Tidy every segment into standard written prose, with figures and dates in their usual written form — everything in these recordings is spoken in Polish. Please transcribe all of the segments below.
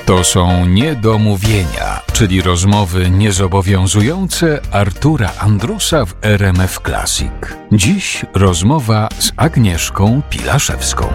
To są niedomówienia, czyli rozmowy niezobowiązujące Artura Andrusa w RMF Classic. Dziś rozmowa z Agnieszką Pilaszewską.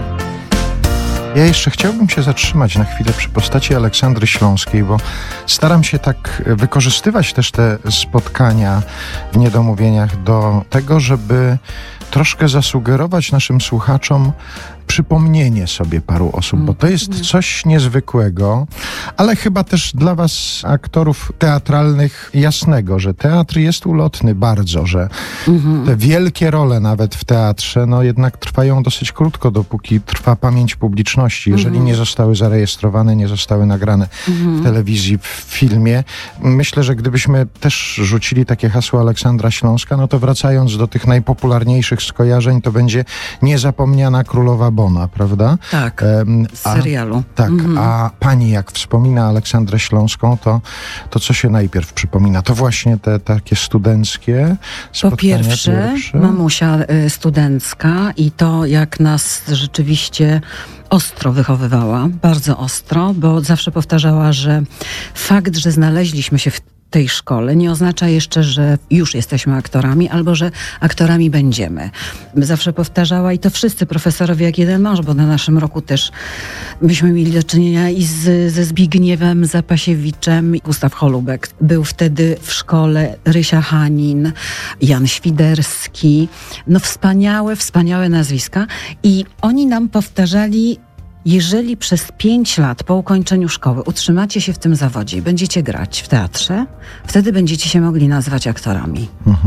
Ja jeszcze chciałbym się zatrzymać na chwilę przy postaci Aleksandry Śląskiej, bo staram się tak wykorzystywać też te spotkania w niedomówieniach do tego, żeby troszkę zasugerować naszym słuchaczom przypomnienie sobie paru osób, bo to jest coś niezwykłego, ale chyba też dla was, aktorów teatralnych, jasnego, że teatr jest ulotny bardzo, że te wielkie role nawet w teatrze, no jednak trwają dosyć krótko, dopóki trwa pamięć publiczności. Jeżeli nie zostały zarejestrowane, nie zostały nagrane w telewizji, w filmie. Myślę, że gdybyśmy też rzucili takie hasło Aleksandra Śląska, no to wracając do tych najpopularniejszych skojarzeń, to będzie Niezapomniana Królowa Bona, prawda? Tak, z serialu. Tak, a pani jak wspomina Aleksandrę Śląską, to co się najpierw przypomina? To właśnie te takie studenckie spotkania. Po pierwsze, mamusia studencka i to, jak nas rzeczywiście ostro wychowywała, bardzo ostro, bo zawsze powtarzała, że fakt, że znaleźliśmy się w tej szkole nie oznacza jeszcze, że już jesteśmy aktorami albo że aktorami będziemy. Zawsze powtarzała i to wszyscy profesorowie jak jeden mąż, bo na naszym roku też myśmy mieli do czynienia i ze Zbigniewem Zapasiewiczem. Gustaw Holubek był wtedy w szkole, Rysia Hanin, Jan Świderski. No wspaniałe nazwiska i oni nam powtarzali: jeżeli przez 5 lat po ukończeniu szkoły utrzymacie się w tym zawodzie i będziecie grać w teatrze, wtedy będziecie się mogli nazywać aktorami.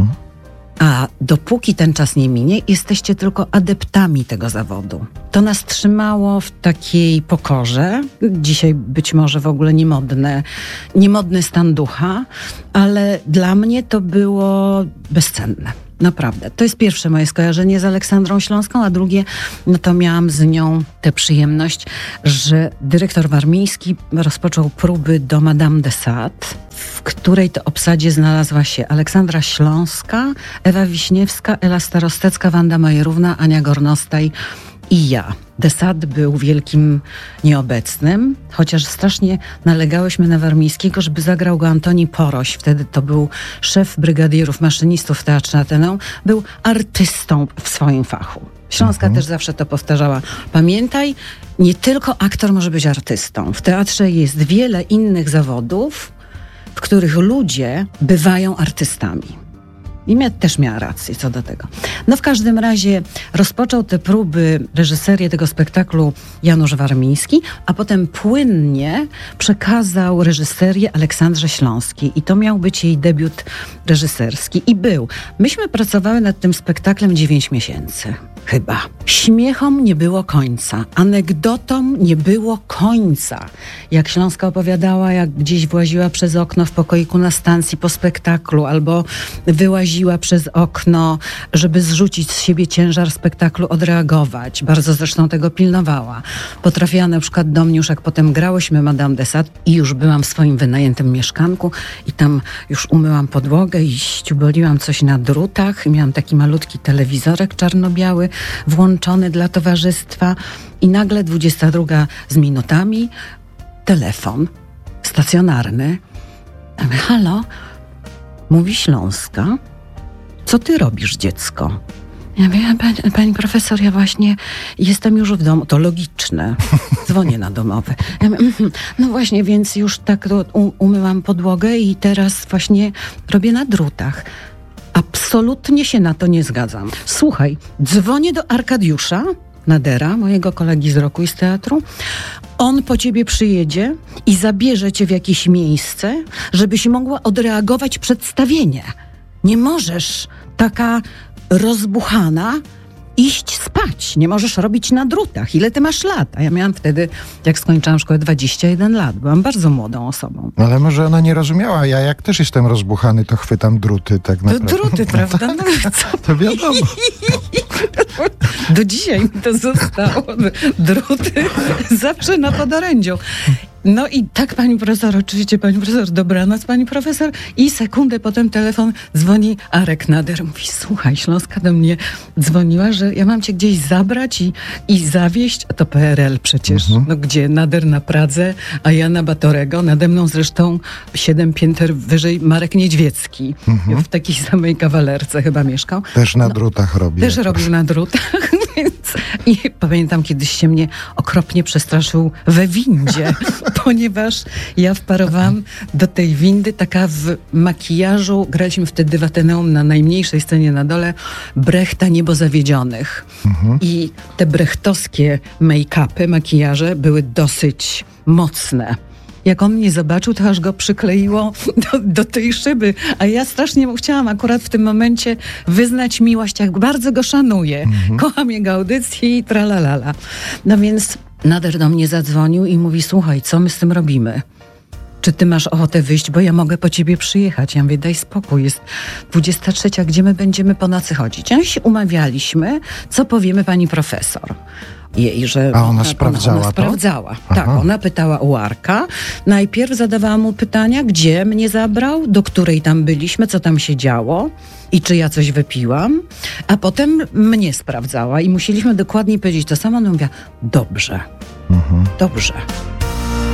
A dopóki ten czas nie minie, jesteście tylko adeptami tego zawodu. To nas trzymało w takiej pokorze. Dzisiaj być może w ogóle niemodny stan ducha, ale dla mnie to było bezcenne. Naprawdę. To jest pierwsze moje skojarzenie z Aleksandrą Śląską, a drugie, no to miałam z nią tę przyjemność, że dyrektor Warmiński rozpoczął próby do Madame de Sade, w której to obsadzie znalazła się Aleksandra Śląska, Ewa Wiśniewska, Ela Starostecka, Wanda Majerówna, Ania Gornostaj i ja. De Sade był wielkim nieobecnym, chociaż strasznie nalegałyśmy na Warmińskiego, żeby zagrał go Antoni Poroś. Wtedy to był szef brygadierów, maszynistów w Teatrze Ateneum. Był artystą w swoim fachu. Śląska też zawsze to powtarzała. Pamiętaj, nie tylko aktor może być artystą. W teatrze jest wiele innych zawodów, w których ludzie bywają artystami. I też miała rację co do tego. No w każdym razie rozpoczął te próby, reżyserię tego spektaklu Janusz Warmiński, a potem płynnie przekazał reżyserię Aleksandrze Śląskiej. I to miał być jej debiut reżyserski. I był. Myśmy pracowały nad tym spektaklem 9 miesięcy. Chyba. Śmiechom nie było końca. Anegdotom nie było końca. Jak Śląska opowiadała, jak gdzieś właziła przez okno w pokoiku na stacji po spektaklu, albo wyłaziła przez okno, żeby zrzucić z siebie ciężar spektaklu, odreagować. Bardzo zresztą tego pilnowała. Potrafiła na przykład do mnie, już jak potem grałyśmy Madame de Sade i już byłam w swoim wynajętym mieszkanku i tam już umyłam podłogę i ściuboliłam coś na drutach i miałam taki malutki telewizorek czarno-biały włączony dla towarzystwa i nagle 22 z minutami telefon stacjonarny. Ja mówię: halo, mówi Śląska. Co ty robisz, dziecko? Ja mówię: pani profesor, ja właśnie jestem już w domu. To logiczne. Dzwonię na domowe. Ja mówię: no właśnie, więc już tak umyłam podłogę i teraz właśnie robię na drutach. Absolutnie się na to nie zgadzam. Słuchaj, dzwonię do Arkadiusza Nadera, mojego kolegi z roku i z teatru. On po ciebie przyjedzie i zabierze cię w jakieś miejsce, żebyś mogła odreagować przedstawienie. Nie możesz taka rozbuchana iść spać. Nie możesz robić na drutach. Ile ty masz lat? A ja miałam wtedy, jak skończyłam szkołę, 21 lat. Byłam bardzo młodą osobą. No ale może ona nie rozumiała. Ja jak też jestem rozbuchany, to chwytam druty tak naprawdę. To druty, prawda? Tak, no, to wiadomo. Do dzisiaj mi to zostało. Druty zawsze na podorędziu. No i tak, pani profesor, oczywiście, pani profesor, dobranoc, pani profesor. I sekundę potem telefon dzwoni Arek Nader. Mówi, słuchaj, Śląska do mnie dzwoniła, że ja mam cię gdzieś zabrać i zawieźć. A to PRL przecież. No gdzie? Nader na Pradze, a ja na Batorego. Nade mną zresztą 7 pięter wyżej Marek Niedźwiecki. W takiej samej kawalerce chyba mieszkał. Też na drutach robił. Też robił na drutach. I pamiętam, kiedyś się mnie okropnie przestraszył we windzie, ponieważ ja wparowałam do tej windy taka w makijażu, graliśmy wtedy w Ateneum na najmniejszej scenie na dole, Brechta Niebo Zawiedzionych. I te brechtowskie make-upy, makijaże były dosyć mocne. Jak on mnie zobaczył, to aż go przykleiło do tej szyby. A ja strasznie mu chciałam akurat w tym momencie wyznać miłość, jak bardzo go szanuję. Kocham jego audycję i tralalala. No więc Nader do mnie zadzwonił i mówi, słuchaj, co my z tym robimy? Czy ty masz ochotę wyjść, bo ja mogę po ciebie przyjechać? Ja mówię, daj spokój, jest 23, gdzie my będziemy po nocy chodzić? No i się umawialiśmy, co powiemy pani profesor. Jej, że a ona sprawdzała to? Sprawdzała. Tak, ona pytała u Arka. Najpierw zadawała mu pytania, gdzie mnie zabrał, do której tam byliśmy, co tam się działo i czy ja coś wypiłam. A potem mnie sprawdzała i musieliśmy dokładnie powiedzieć to samo. Ona mówiła, dobrze, dobrze.